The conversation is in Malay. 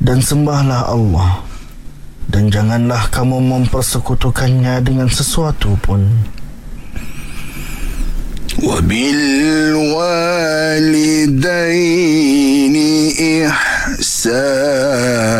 dan sembahlah Allah, dan janganlah kamu mempersekutukannya dengan sesuatu pun. وبالوالدين إحسانا